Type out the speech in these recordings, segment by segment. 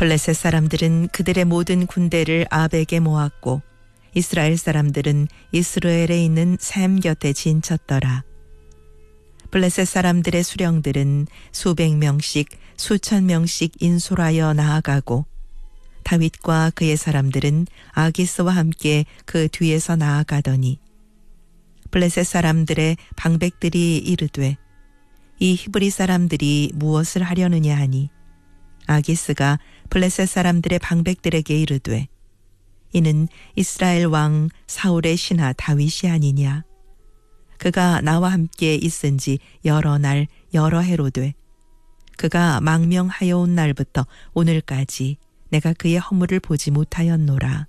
블레셋 사람들은 그들의 모든 군대를 아벡에 모았고 이스라엘 사람들은 이스라엘에 있는 샘 곁에 진쳤더라. 블레셋 사람들의 수령들은 수백 명씩 수천 명씩 인솔하여 나아가고 다윗과 그의 사람들은 아기스와 함께 그 뒤에서 나아가더니 블레셋 사람들의 방백들이 이르되 이 히브리 사람들이 무엇을 하려느냐 하니 아기스가 블레셋 사람들의 방백들에게 이르되 이는 이스라엘 왕 사울의 신하 다윗이 아니냐. 그가 나와 함께 있은 지 여러 날 여러 해로 돼 그가 망명하여 온 날부터 오늘까지 내가 그의 허물을 보지 못하였노라.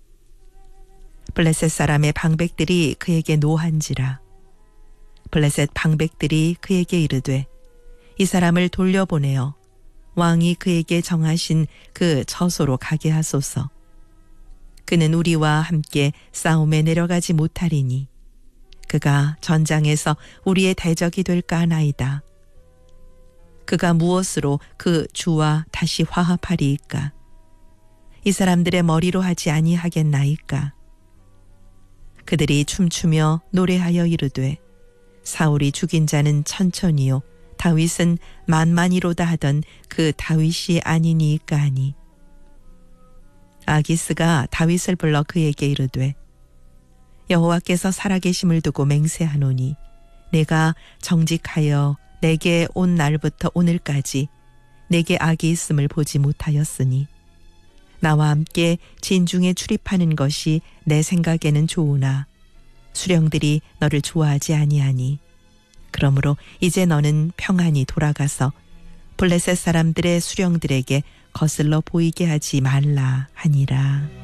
블레셋 사람의 방백들이 그에게 노한지라. 블레셋 방백들이 그에게 이르되 이 사람을 돌려보내어 왕이 그에게 정하신 그 처소로 가게 하소서. 그는 우리와 함께 싸움에 내려가지 못하리니 그가 전장에서 우리의 대적이 될까 하나이다. 그가 무엇으로 그 주와 다시 화합하리이까? 이 사람들의 머리로 하지 아니하겠나이까? 그들이 춤추며 노래하여 이르되 사울이 죽인 자는 천천히요 다윗은 만만이로다 하던 그 다윗이 아니니이까 하니 아기스가 다윗을 불러 그에게 이르되 여호와께서 살아계심을 두고 맹세하노니 내가 정직하여 내게 온 날부터 오늘까지 내게 악이 있음을 보지 못하였으니 나와 함께 진중에 출입하는 것이 내 생각에는 좋으나 수령들이 너를 좋아하지 아니하니 그러므로 이제 너는 평안히 돌아가서 블레셋 사람들의 수령들에게 거슬러 보이게 하지 말라 하니라.